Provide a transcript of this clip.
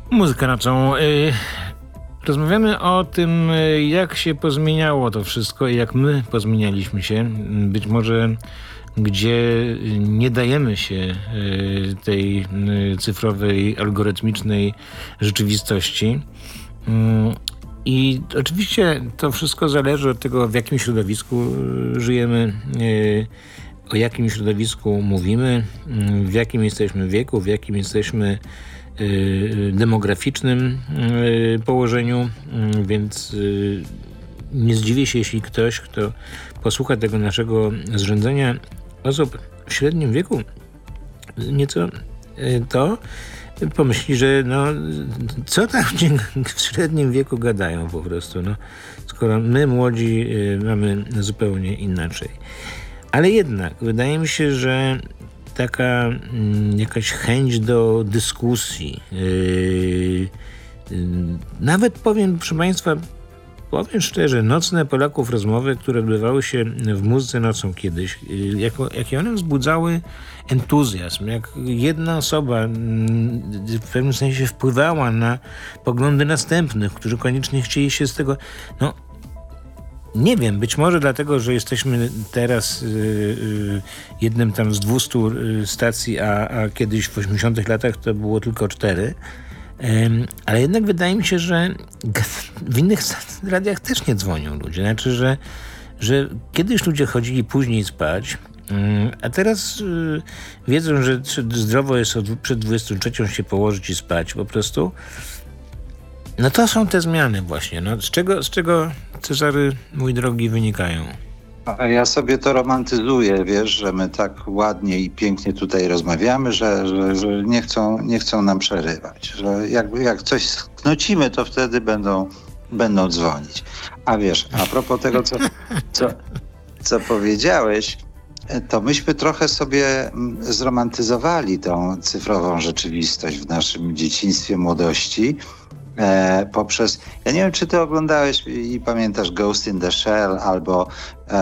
Muzyka nocą. Rozmawiamy o tym, jak się pozmieniało to wszystko i jak my pozmienialiśmy się. Być może gdzie nie dajemy się tej cyfrowej, algorytmicznej rzeczywistości. I oczywiście to wszystko zależy od tego, w jakim środowisku żyjemy, o jakim środowisku mówimy, w jakim jesteśmy wieku, w jakim jesteśmy demograficznym położeniu, więc nie zdziwię się, jeśli ktoś, kto posłucha tego naszego zrzędzenia osób w średnim wieku, nieco to pomyśli, że no, co tam w średnim wieku gadają po prostu, no, skoro my młodzi mamy zupełnie inaczej. Ale jednak wydaje mi się, że taka jakaś chęć do dyskusji, nawet powiem, proszę Państwa, powiem szczerze, nocne Polaków rozmowy, które odbywały się w muzyce nocą kiedyś, jakie one wzbudzały entuzjazm, jak jedna osoba w pewnym sensie wpływała na poglądy następnych, którzy koniecznie chcieli się z tego, no nie wiem, być może dlatego, że jesteśmy teraz jednym tam z 200 stacji, a kiedyś w 80 latach to było tylko 4. Ale jednak wydaje mi się, że w innych radiach też nie dzwonią ludzie. Znaczy, że kiedyś ludzie chodzili później spać, a teraz wiedzą, że zdrowo jest przed 23 się położyć i spać po prostu. No to są te zmiany właśnie. No, z czego Cezary, mój drogi, wynikają? A ja sobie to romantyzuję, wiesz, że my tak ładnie i pięknie tutaj rozmawiamy, że nie chcą nam przerywać. Że jak coś sknocimy, to wtedy będą dzwonić. A wiesz, a propos tego, co powiedziałeś, to myśmy trochę sobie zromantyzowali tą cyfrową rzeczywistość w naszym dzieciństwie, młodości. Poprzez, ja nie wiem, czy ty oglądałeś i pamiętasz Ghost in the Shell albo